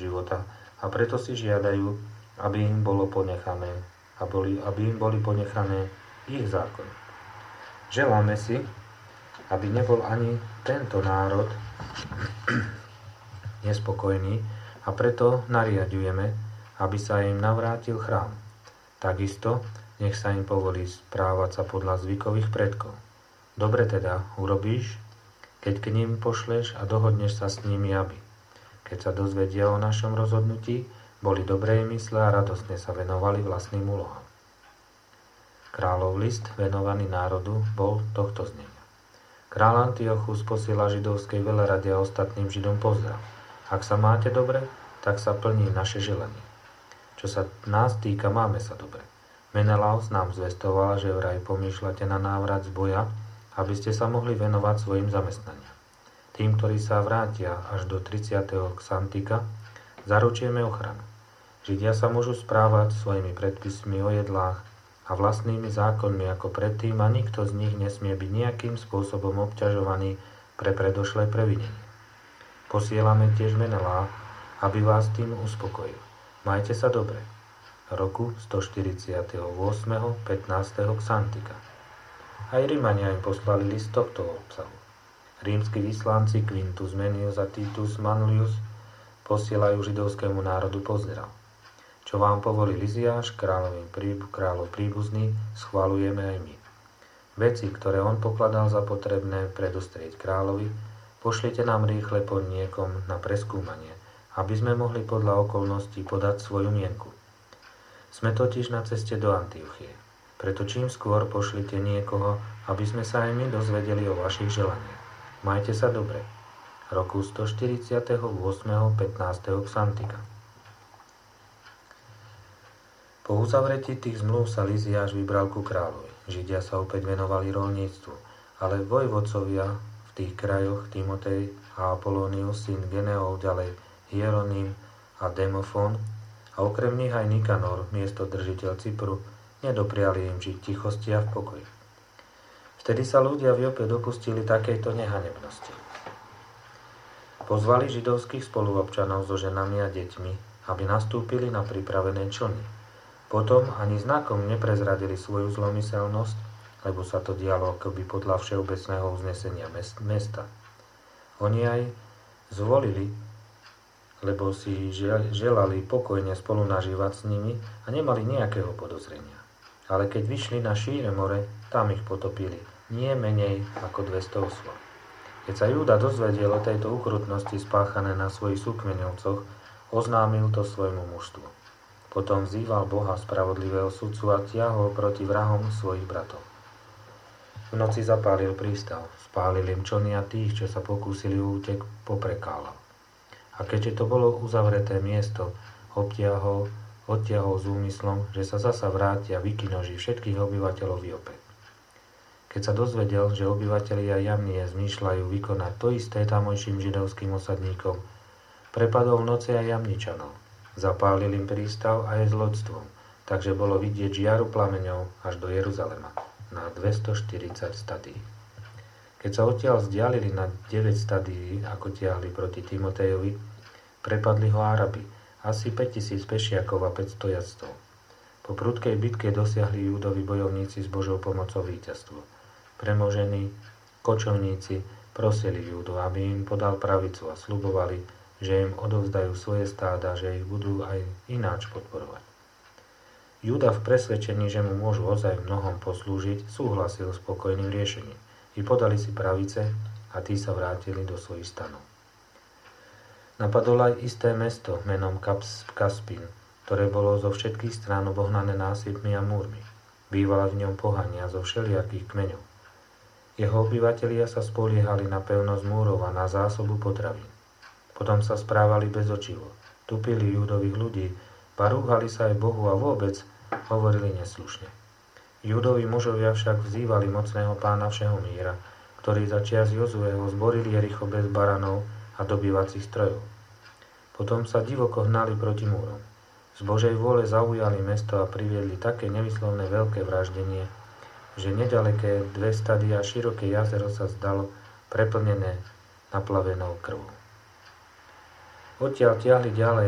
života a preto si žiadajú, aby im boli ponechané ich zákony. Želáme si, aby nebol ani tento národ nespokojný a preto nariadujeme, aby sa im navrátil chrám. Takisto nech sa im povolí správať sa podľa zvykových predkov. Dobre teda urobíš, keď k ním pošleš a dohodneš sa s nimi, aby, keď sa dozvedia o našom rozhodnutí, boli dobrej mysle a radostne sa venovali vlastným úlohám. Kráľov list venovaný národu bol tohto znenia. Kráľ Antiochus posiela židovskej velerade a ostatným Židom pozdrav. Ak sa máte dobre, tak sa plní naše želanie. Čo sa nás týka, máme sa dobre. Menelaus nám zvestoval, že vraj pomýšľate na návrat z boja, aby ste sa mohli venovať svojim zamestnaniam. Tým, ktorí sa vrátia až do 30. Xantika, zaručujeme ochranu. Židia sa môžu správať svojimi predpismi o jedlách a vlastnými zákonmi ako predtým a nikto z nich nesmie byť nejakým spôsobom obťažovaný pre predošlé previnenie. Posielame tiež Menelá, aby vás tým uspokojil. Majte sa dobre. Roku 148. 15. Xantika. Aj Rímania im poslali list tohto obsahu. Rímski vyslanci Quintus Menius a Titus Manlius posielajú židovskému národu pozdrav. Čo vám povolí Liziáš, kráľov príbuzný, schvaľujeme aj my. Veci, ktoré on pokladal za potrebné predostrieť kráľovi, pošlite nám rýchle po niekom na preskúmanie, aby sme mohli podľa okolností podať svoju mienku. Sme totiž na ceste do Antiochie, preto čím skôr pošlite niekoho, aby sme sa aj my dozvedeli o vašich želaniach. Majte sa dobre. Roku 148. 15. Xantika. Po uzavretí tých zmluv sa Liziáš vybral ku kráľovi. Židia sa opäť venovali roľníctvu, ale vojvodcovia v tých krajoch Timotej a Apolónius, syn Geneov, ďalej Hieronym a Demofón, a okrem nich aj Nikanor, miesto držiteľ Cypru, nedopriali im žiť tichosti a v pokoji. Vtedy sa ľudia v Jope dopustili takejto nehanebnosti. Pozvali židovských spoluobčanov so ženami a deťmi, aby nastúpili na pripravené člny. Potom ani znakom neprezradili svoju zlomyselnosť, lebo sa to dialo akoby podľa všeobecného uznesenia mesta. Oni aj zvolili, lebo si želali pokojne spolu nažívať s nimi a nemali nejakého podozrenia. Ale keď vyšli na šíre more, tam ich potopili, nie menej ako 200 osôb. Keď sa Júda dozvedel o tejto ukrutnosti spáchané na svojich súkmeňovcoch, oznámil to svojmu mužstvu. Potom vzýval Boha spravodlivého sudcu a tiahol proti vrahom svojich bratov. V noci zapálil prístav, spálil im člny a tých, čo sa pokúsili o útek, poprekálal. A keďže to bolo uzavreté miesto, odtiahol s úmyslom, že sa zasa vráti a vykinoží všetkých obyvateľov Jope. Keď sa dozvedel, že obyvatelia Jamnie zmýšľajú vykonať to isté tamojším židovským osadníkom, prepadol v noci aj Jamničanov. Zapálil im prístav a je s loďstvom, takže bolo vidieť žiaru plameňov až do Jeruzalema, na 240 stadií. Keď sa odtiaľ vzdialili na 9 stadií, ako tiahli proti Timotejovi, prepadli ho Arabi, asi 5000 pešiakov a 500 jazdcov. Po prudkej bitke dosiahli Júdovi bojovníci s Božou pomocou víťazstvo. Premožení kočovníci prosili Júdu, aby im podal pravicu a sľubovali, že im odovzdajú svoje stáda, že ich budú aj ináč podporovať. Júda v presvedčení, že mu môžu ozaj mnohom poslúžiť, súhlasil s spokojným riešením. I podali si pravice a tí sa vrátili do svojich stanov. Napadol aj isté mesto menom Kaspín, ktoré bolo zo všetkých strán obohnané násypmi a múrmi. Bývala v ňom pohania zo všelijakých kmeňov. Jeho obyvatelia sa spoliehali na pevnosť múrov a na zásobu potravín. Potom sa správali bezočivo, tupili Júdových ľudí, parúhali sa aj Bohu a vôbec hovorili neslušne. Júdovi mužovia však vzývali mocného pána všeho míra, ktorý za čias Jozueho zboril Jericho bez baranov a dobývacích strojov. Potom sa divoko hnali proti múrom. Z Božej vôle zaujali mesto a priviedli také nevyslovné veľké vraždenie, že nedaleké 2 stadia široké jazero sa zdalo preplnené naplavenou krvou. Odtiaľ tiahli ďalej